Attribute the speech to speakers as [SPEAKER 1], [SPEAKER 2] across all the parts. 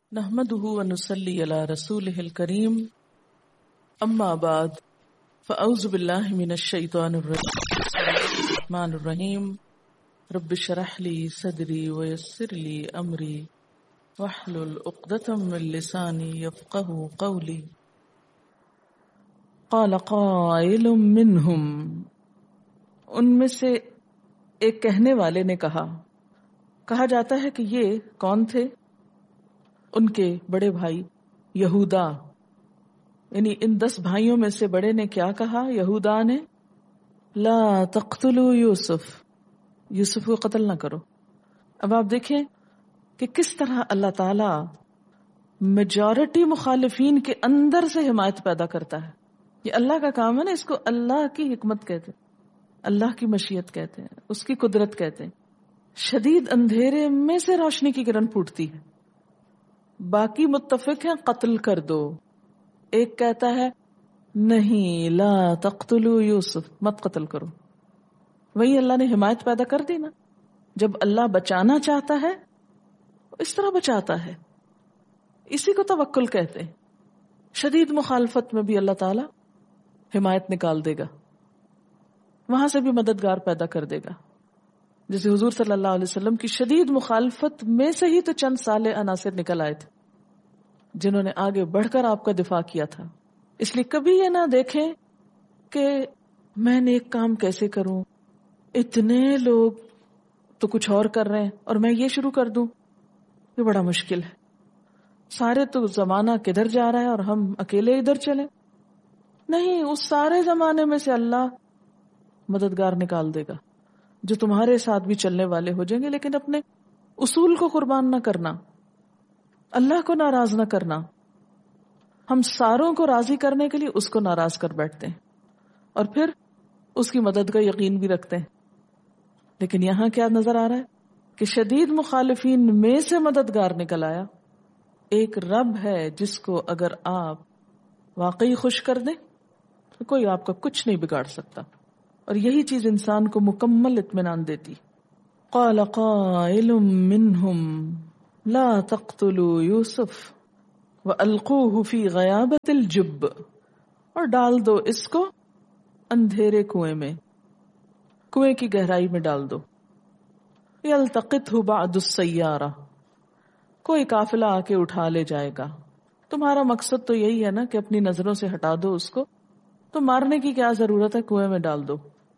[SPEAKER 1] نحمده ونصلي على رسوله الكريم اما بعد فاعوذ بالله من الشيطان الرحمن الرحيم رب اشرح لي صدري ويسر لي امري واحلل عقدة من لساني يفقهوا قولي قال قائل منهم ان میں سے ایک کہنے والے نے کہا جاتا ہے کہ یہ کون تھے؟ ان کے بڑے بھائی یہودا، یعنی ان 10 بھائیوں میں سے بڑے نے کیا کہا؟ یہودا نے لا تقتلوا یوسف کو قتل نہ کرو۔ اب آپ دیکھیں کہ کس طرح اللہ تعالی میجورٹی مخالفین کے اندر سے حمایت پیدا کرتا ہے۔ یہ اللہ کا کام ہے نا، اس کو اللہ کی حکمت کہتے ہیں، اللہ کی مشیت کہتے ہیں، اس کی قدرت کہتے ہیں۔ شدید اندھیرے میں سے روشنی کی کرن پھوٹتی ہے، باقی متفق ہیں قتل کر دو، ایک کہتا ہے نہیں لا تقتلوا یوسف، مت قتل کرو۔ وہی اللہ نے حمایت پیدا کر دی نا، جب اللہ بچانا چاہتا ہے اس طرح بچاتا ہے، اسی کو توکل کہتے ہیں۔ شدید مخالفت میں بھی اللہ تعالی حمایت نکال دے گا، وہاں سے بھی مددگار پیدا کر دے گا۔ جیسے حضور صلی اللہ علیہ وسلم کی شدید مخالفت میں سے ہی تو چند صالح عناصر نکل آئے تھے جنہوں نے آگے بڑھ کر آپ کا دفاع کیا تھا۔ اس لیے کبھی یہ نہ دیکھیں کہ میں نیک کام کیسے کروں، اتنے لوگ تو کچھ اور کر رہے ہیں اور میں یہ شروع کر دوں، یہ بڑا مشکل ہے۔ سارے تو زمانہ کدھر جا رہا ہے اور ہم اکیلے ادھر چلیں؟ نہیں، اس سارے زمانے میں سے اللہ مددگار نکال دے گا جو تمہارے ساتھ بھی چلنے والے ہو جائیں گے، لیکن اپنے اصول کو قربان نہ کرنا، اللہ کو ناراض نہ کرنا۔ ہم ساروں کو راضی کرنے کے لیے اس کو ناراض کر بیٹھتے ہیں اور پھر اس کی مدد کا یقین بھی رکھتے ہیں۔ لیکن یہاں کیا نظر آ رہا ہے کہ شدید مخالفین میں سے مددگار نکل آیا۔ ایک رب ہے جس کو اگر آپ واقعی خوش کر دیں تو کوئی آپ کا کچھ نہیں بگاڑ سکتا، اور یہی چیز انسان کو مکمل اطمینان دیتی۔ قال قائل منهم لا تقتلوا یوسف والقوه فی غیابۃ الجب، اور ڈال دو اس کو اندھیرے کنویں میں، کنویں کی گہرائی میں ڈال دو۔ یلتقطہ بعض السیارہ، کوئی قافلہ آ کے اٹھا لے جائے گا۔ تمہارا مقصد تو یہی ہے نا کہ اپنی نظروں سے ہٹا دو اس کو، تو مارنے کی کیا ضرورت ہے، کنویں میں ڈال دو۔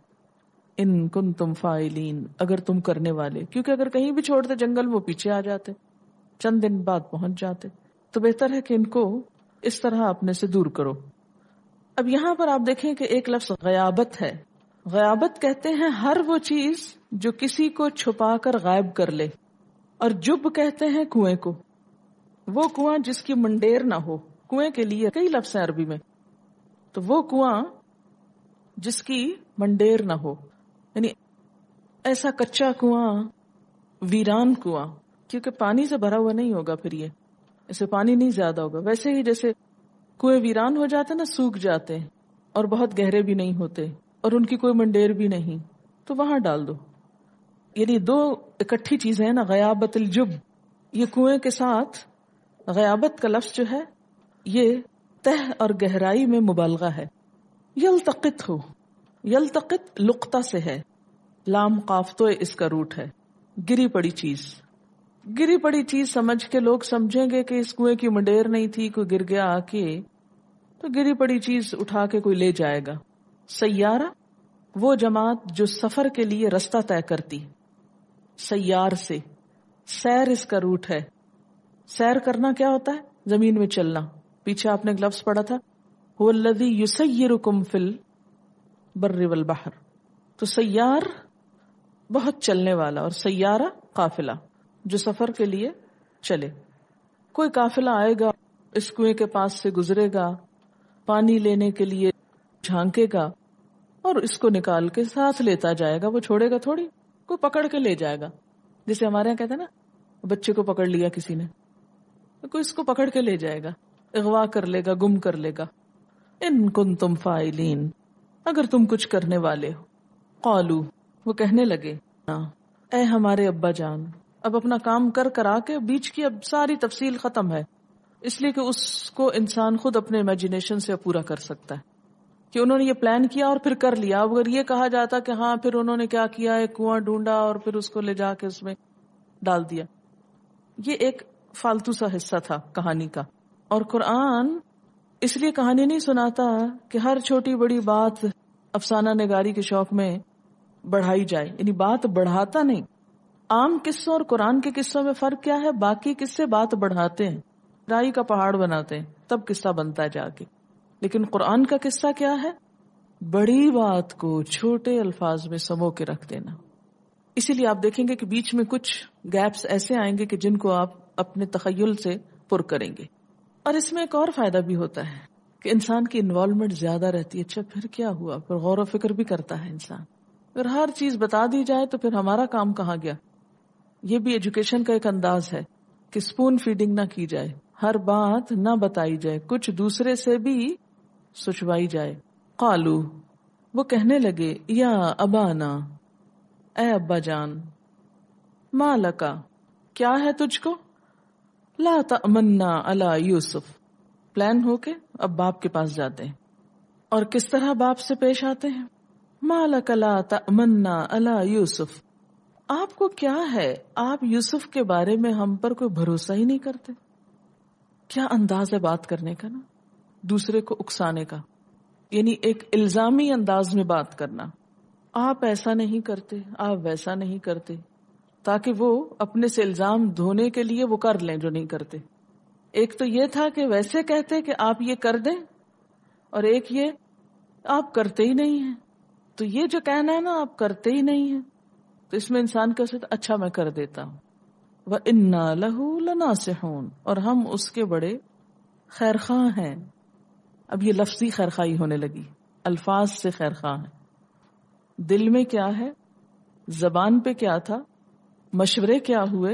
[SPEAKER 1] ان کنتم فاعلین، اگر تم کرنے والے، کیونکہ اگر کہیں بھی چھوڑتے جنگل وہ پیچھے آ جاتے، چند دن بعد پہنچ جاتے، تو بہتر ہے کہ ان کو اس طرح اپنے سے دور کرو۔ اب یہاں پر آپ دیکھیں کہ ایک لفظ غیابت ہے۔ غیابت کہتے ہیں ہر وہ چیز جو کسی کو چھپا کر غائب کر لے، اور جب کہتے ہیں کنویں کو، وہ کنواں جس کی منڈیر نہ ہو۔ کنویں کے لیے کئی لفظ ہیں عربی میں، تو وہ کنواں جس کی منڈیر نہ ہو، یعنی ایسا کچا کنواں، ویران کنواں، کیونکہ پانی سے بھرا ہوا نہیں ہوگا، پھر یہ اسے پانی نہیں زیادہ ہوگا۔ ویسے ہی جیسے کنویں ویران ہو جاتے نا، سوکھ جاتے ہیں اور بہت گہرے بھی نہیں ہوتے اور ان کی کوئی منڈیر بھی نہیں، تو وہاں ڈال دو۔ یعنی دو اکٹھی چیزیں ہیں نا، غیابت الجب، یہ کنویں کے ساتھ غیابت کا لفظ جو ہے یہ تہ اور گہرائی میں مبالغہ ہے۔ یلتقط ہو، یلتقط لقطہ سے ہے، لام قاف تو اس کا روٹ ہے، گری پڑی چیز۔ گری پڑی چیز سمجھ کے لوگ سمجھیں گے کہ اس کنویں کی منڈیر نہیں تھی، کوئی گر گیا آ کے، تو گری پڑی چیز اٹھا کے کوئی لے جائے گا۔ سیارہ وہ جماعت جو سفر کے لیے رستہ طے کرتی، سیار سے، سیر اس کا روٹ ہے۔ سیر کرنا کیا ہوتا ہے؟ زمین میں چلنا۔ پیچھے آپ نے ایک لفظ پڑھا تھا هو الذی یسیرکم فی البر والبحر، تو سیار بہت چلنے والا، اور سیارہ قافلہ جو سفر کے لیے چلے۔ کوئی قافلہ آئے گا، اس کنویں کے پاس سے گزرے گا، پانی لینے کے لیے جھانکے گا اور اس کو نکال کے ساتھ لیتا جائے گا، وہ چھوڑے گا تھوڑی، کوئی پکڑ کے لے جائے گا۔ جیسے ہمارے یہاں کہتے ہیں نا بچے کو پکڑ لیا کسی نے، کوئی اس کو پکڑ کے لے جائے گا، اغوا کر لے گا، گم کر لے گا۔ ان کنتم فاعلین، اگر تم کچھ کرنے والے ہو۔ قالو، وہ کہنے لگے، اے ہمارے ابا جان، اب اپنا کام کرا کے بیچ کی اب ساری تفصیل ختم ہے، اس لیے کہ اس کو انسان خود اپنے امیجنیشن سے پورا کر سکتا ہے کہ انہوں نے یہ پلان کیا اور پھر کر لیا. اگر یہ کہا جاتا کہ ہاں پھر انہوں نے کیا کیا، ایک کنواں ڈھونڈا اور پھر اس کو لے جا کے اس میں ڈال دیا، یہ ایک فالتو سا حصہ تھا کہانی کا. اور قرآن اس لیے کہانی نہیں سناتا کہ ہر چھوٹی بڑی بات افسانہ نگاری کے شوق میں بڑھائی جائے، یعنی بات بڑھاتا نہیں. عام قصوں اور قرآن کے قصوں میں فرق کیا ہے؟ باقی قصے بات بڑھاتے ہیں، رائی کا پہاڑ بناتے ہیں، تب قصہ بنتا ہے جا کے. لیکن قرآن کا قصہ کیا ہے؟ بڑی بات کو چھوٹے الفاظ میں سمو کے رکھ دینا. اسی لیے آپ دیکھیں گے کہ بیچ میں کچھ گیپس ایسے آئیں گے کہ جن کو آپ اپنے تخیل سے پر کریں گے. اور اس میں ایک اور فائدہ بھی ہوتا ہے کہ انسان کی انوالومنٹ زیادہ رہتی ہے. اچھا پھر کیا ہوا؟ پھر غور و فکر بھی کرتا ہے انسان. اگر ہر چیز بتا دی جائے تو پھر ہمارا کام کہاں گیا؟ یہ بھی ایجوکیشن کا ایک انداز ہے کہ سپون فیڈنگ نہ کی جائے، ہر بات نہ بتائی جائے، کچھ دوسرے سے بھی سچوائی جائے. قالو، وہ کہنے لگے، یا ابانا، اے ابا جان، ما لکا، کیا ہے تجھ کو، لا تأمنا علی یوسف، پلان ہو کے اب باپ کے پاس جاتے ہیں. اور کس طرح باپ سے پیش آتے ہیں؟ ما لک لا تأمنا علی یوسف، آپ کو کیا ہے، آپ یوسف کے بارے میں ہم پر کوئی بھروسہ ہی نہیں کرتے. کیا انداز ہے بات کرنے کا نا، دوسرے کو اکسانے کا، یعنی ایک الزامی انداز میں بات کرنا. آپ ایسا نہیں کرتے، آپ ویسا نہیں کرتے، تاکہ وہ اپنے سے الزام دھونے کے لیے وہ کر لیں جو نہیں کرتے. ایک تو یہ تھا کہ ویسے کہتے کہ آپ یہ کر دیں، اور ایک یہ آپ کرتے ہی نہیں ہیں. تو یہ جو کہنا ہے نا آپ کرتے ہی نہیں ہیں، تو اس میں انسان کا سوچتا اچھا میں کر دیتا ہوں. وَإِنَّا لَهُ لَنَاصِحُونَ، اور ہم اس کے بڑے خیرخواہ ہیں. اب یہ لفظی خیرخواہی ہونے لگی، الفاظ سے خیرخواہ ہیں. دل میں کیا ہے، زبان پہ کیا تھا، مشورے کیا ہوئے،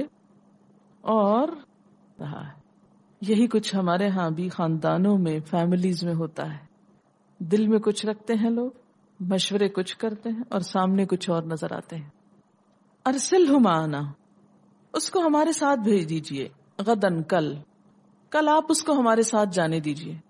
[SPEAKER 1] اور رہا ہے. یہی کچھ ہمارے ہاں بھی خاندانوں میں، فیملیز میں ہوتا ہے. دل میں کچھ رکھتے ہیں لوگ، مشورے کچھ کرتے ہیں، اور سامنے کچھ اور نظر آتے ہیں. ارسلہ معنا، اس کو ہمارے ساتھ بھیج دیجئے، غدن، کل آپ اس کو ہمارے ساتھ جانے دیجئے.